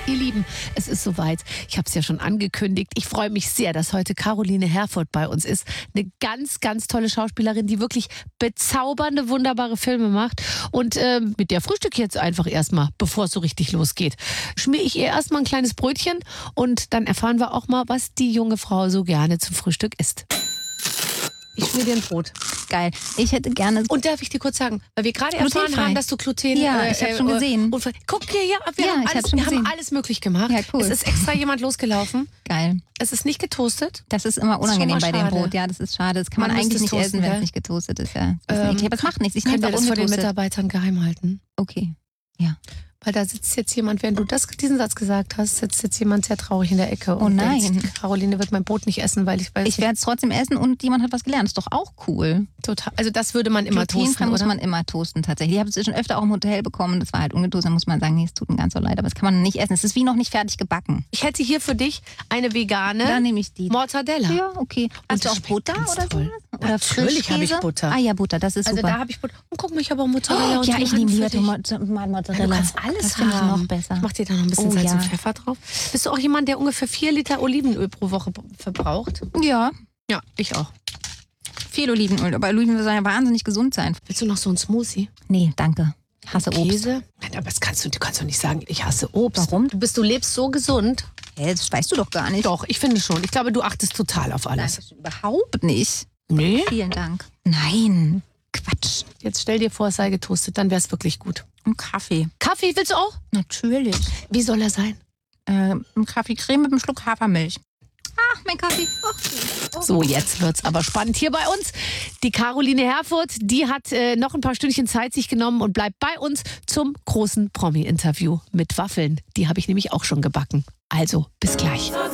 Ihr Lieben, es ist soweit. Ich habe es ja schon angekündigt. Ich freue mich sehr, dass heute Caroline Herfurth bei uns ist. Eine ganz, ganz tolle Schauspielerin, die wirklich bezaubernde, wunderbare Filme macht. Und mit der frühstück jetzt einfach erstmal, bevor es so richtig losgeht. Schmier ich ihr erstmal ein kleines Brötchen und dann erfahren wir auch mal, was die junge Frau so gerne zum Frühstück isst. Ich schmier dir ein Brot. Geil. Ich hätte gerne... Und darf ich dir kurz sagen, weil wir gerade erfahren haben, dass du Gluten... Ja, ich habe schon gesehen. Guck hier, ja, wir haben alles möglich gemacht. Ja, cool. Es ist extra jemand losgelaufen. Geil. Es ist nicht getoastet. Das ist immer unangenehm bei dem Brot. Ja, das ist schade. Das kann man eigentlich nicht essen, wenn es nicht getoastet ist. Ja. Aber es macht nichts. Ich nehme das das vor den Mitarbeitern geheim halten. Okay, ja. Weil da sitzt jetzt jemand, während du diesen Satz gesagt hast, sitzt jetzt jemand sehr traurig in der Ecke. Oh und nein. denkt, Caroline wird mein Brot nicht essen, weil ich weiß. Ich werde es trotzdem essen und jemand hat was gelernt. Ist doch auch cool. Total. Also das würde man immer toasten, muss man immer toasten tatsächlich. Ich habe es schon öfter auch im Hotel bekommen. Das war halt ungetoastet. Da muss man sagen, nee, es tut mir ganz so leid. Aber das kann man nicht essen. Es ist wie noch nicht fertig gebacken. Ich hätte hier für dich eine vegane Da nehme ich die. Mortadella. Ja, okay. Hast du auch Butter oder so? Oder natürlich habe ich Butter. Ah ja, Butter, das ist super. Also da habe ich Butter. Und guck mal, ich habe auch Mozzarella und ja, ich nehme lieber Du Mozzarella. kannst alles das finde ich haben. noch besser. Ich mach dir da noch ein bisschen Salz und Pfeffer drauf. Bist du auch jemand, der ungefähr 4 Liter Olivenöl pro Woche verbraucht? Ja. Ja, ich auch. Viel Olivenöl, aber Olivenöl soll ja wahnsinnig gesund sein. Willst du noch so ein Smoothie? Nee, danke. Ich hasse Käse? Obst. Nein, aber du kannst doch nicht sagen, ich hasse Obst. Warum? Du lebst so gesund. Hä, das weißt du doch gar nicht. Doch, ich finde schon. Ich glaube, du achtest total auf alles. Nein, überhaupt nicht. Nee? Vielen Dank. Nein, Quatsch. Jetzt stell dir vor, es sei getoastet, dann wäre es wirklich gut. Und Kaffee. Kaffee willst du auch? Natürlich. Wie soll er sein? Ein Kaffeecreme mit einem Schluck Hafermilch. Ach, mein Kaffee. Oh. So, jetzt wird's aber spannend hier bei uns. Die Caroline Herfurth, die hat noch ein paar Stündchen Zeit sich genommen und bleibt bei uns zum großen Promi-Interview mit Waffeln. Die habe ich nämlich auch schon gebacken. Also, bis gleich.